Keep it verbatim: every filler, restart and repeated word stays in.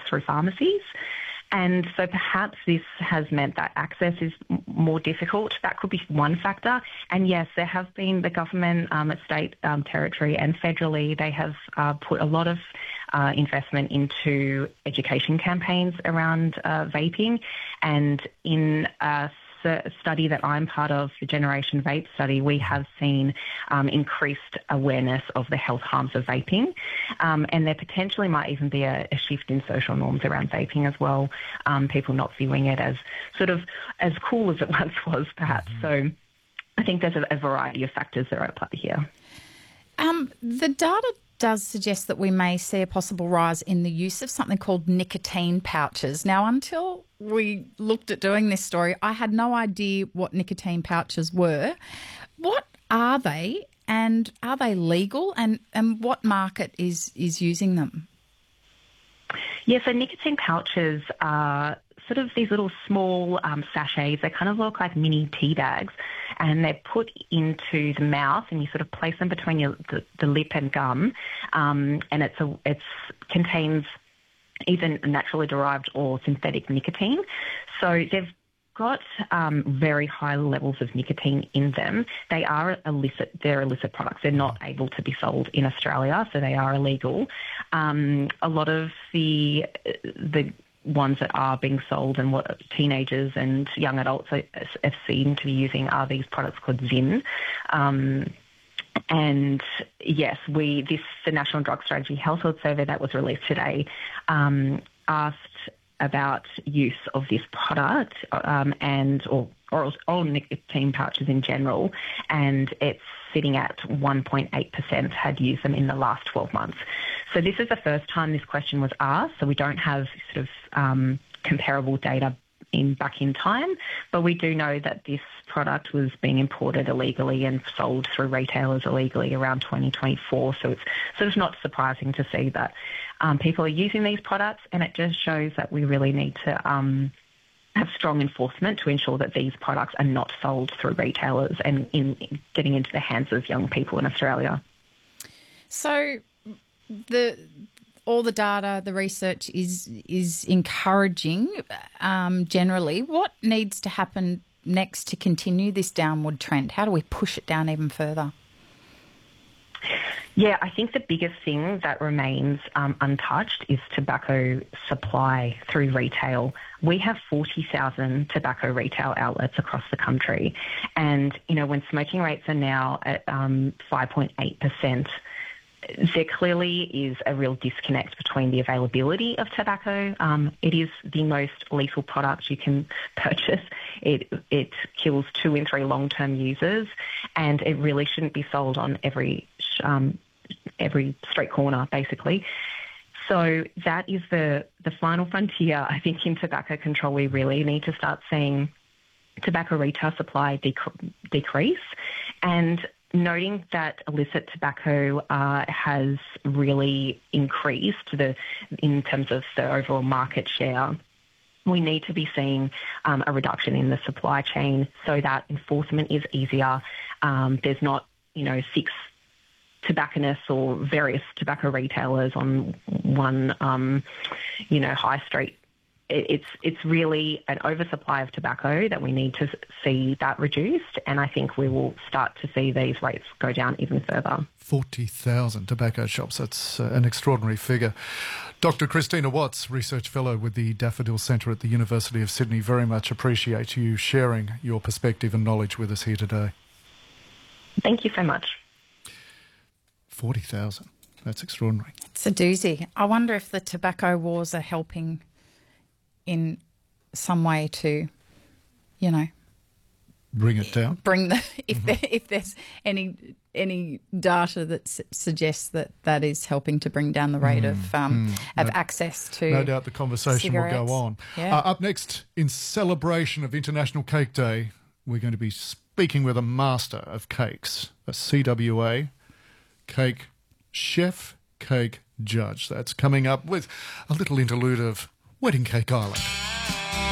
through pharmacies. And so perhaps this has meant that access is m- more difficult. That could be one factor. And yes, there have been the government um, at state, um, territory and federally, they have uh, put a lot of uh, investment into education campaigns around uh, vaping. And in a study that I'm part of, the Generation Vape study, we have seen um, increased awareness of the health harms of vaping. Um, and there potentially might even be a, a shift in social norms around vaping as well, um, people not viewing it as sort of as cool as it once was, perhaps. Mm-hmm. So I think there's a, a variety of factors that are at play here. Um, the data does suggest that we may see a possible rise in the use of something called nicotine pouches. Now, until we looked at doing this story, I had no idea what nicotine pouches were. What are they, and are they legal, and, and what market is, is using them? Yeah, so nicotine pouches are sort of these little small um, sachets. They kind of look like mini tea bags, and they're put into the mouth, and you sort of place them between your the, the lip and gum, um, and it's a it's contains either naturally derived or synthetic nicotine. So they've got um, very high levels of nicotine in them. They are illicit. They're illicit products. They're not able to be sold in Australia, so they are illegal. Um, a lot of the the ones that are being sold and what teenagers and young adults are, have seen to be using are these products called Zyn. Um, and yes, we this the National Drug Strategy Household Survey that was released today um, asked about use of this product um, and or oral, oral nicotine pouches in general, and it's sitting at one point eight percent had used them in the last twelve months. So this is the first time this question was asked, so we don't have sort of um, comparable data in back in time, but we do know that this product was being imported illegally and sold through retailers illegally around twenty twenty-four. So it's sort of not surprising to see that um, people are using these products, and it just shows that we really need to um, have strong enforcement to ensure that these products are not sold through retailers and in getting into the hands of young people in Australia. So the all the data, the research is is encouraging um, generally. What needs to happen next to continue this downward trend? How do we push it down even further? Yeah, I think the biggest thing that remains um, untouched is tobacco supply through retail. We have forty thousand tobacco retail outlets across the country. And, you know, when smoking rates are now at um, five point eight percent, there clearly is a real disconnect between the availability of tobacco. Um, it is the most lethal product you can purchase. It it kills two in three long-term users, and it really shouldn't be sold on every um, every street corner, basically. So that is the, the final frontier, I think, in tobacco control. We really need to start seeing tobacco retail supply dec- decrease, and noting that illicit tobacco uh, has really increased the in terms of the overall market share. We need to be seeing um, a reduction in the supply chain so that enforcement is easier. Um, there's not, you know, six tobacconists or various tobacco retailers on one, um, you know, high street. It's it's really an oversupply of tobacco that we need to see that reduced, and I think we will start to see these rates go down even further. forty thousand tobacco shops, that's uh, an extraordinary figure. Doctor Christina Watts, Research Fellow with the Daffodil Centre at the University of Sydney, very much appreciate you sharing your perspective and knowledge with us here today. Thank you so much. forty thousand, that's extraordinary. It's a doozy. I wonder if the tobacco wars are helping in some way to, you know, bring it down. Bring the if mm-hmm. there, if there's any any data that s- suggests that that is helping to bring down the rate mm, of um, mm, of no, access to. No doubt the conversation cigarettes. will go on. Yeah. Uh, up next, in celebration of International Cake Day, we're going to be speaking with a master of cakes, a C W A cake chef, cake judge. That's coming up with a little interlude of Wedding Cake Island.